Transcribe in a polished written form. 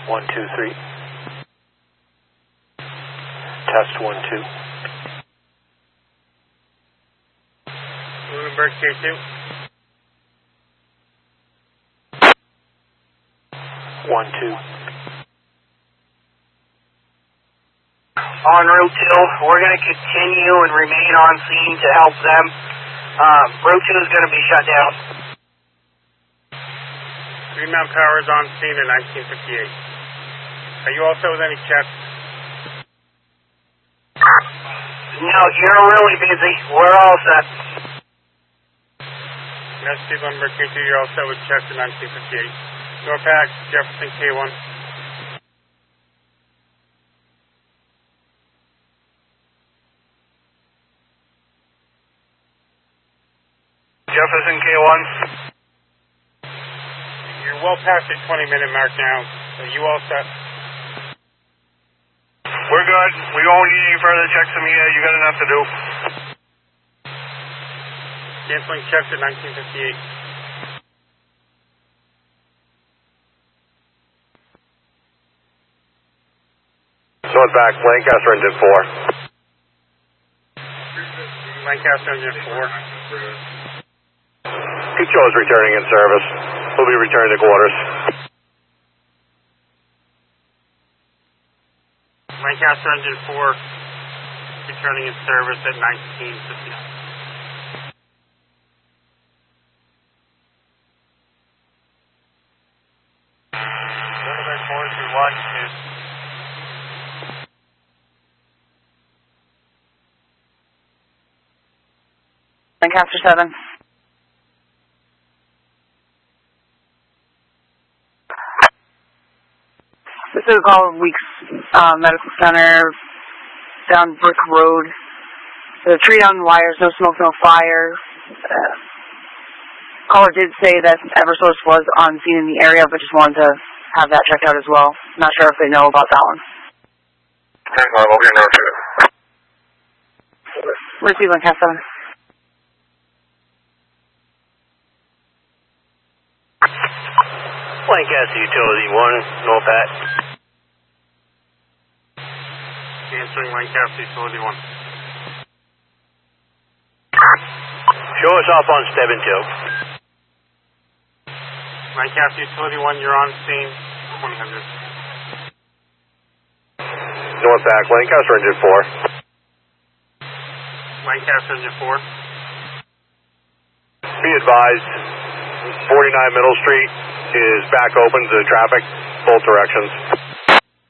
1, 2, 3. Test 1, 2. Bloomberg K2. 1, 2. On Route 2, we're going to continue and remain on scene to help them. Route 2 is going to be shut down. Green Mountain Power is on scene in 1958. Are you also with any checks? No, you're really busy. We're all set. Massachusetts Bloomberg K2, you're all set with checks in 1958. Norpac, Jefferson K1. Jefferson K1. You're well past your 20-minute mark now. Are you all set? We're good. We won't need any further checks from you. You got enough to do. Canceling checks at 1958. Northback, Lancaster engine 4. Lancaster engine 4. Pico is returning in service. We'll be returning to quarters. Lancaster engine 4 returning in service at 1959. Lancaster 7. This is a call of Weeks Medical Center down Brick Road. The tree down wires, no smoke, no fire. Caller did say that Eversource was on scene in the area, but just wanted to have that checked out as well. Not sure if they know about that one. Receive Lancaster 7. Lancaster Utility 1, Norpac. Answering Lancaster Utility 1. Show us off on step 2. Lancaster Utility 1, you're on scene, 2000. Northback, Lancaster engine 4. Lancaster engine 4. Be advised, 49 Middle Street is back open to traffic, both directions.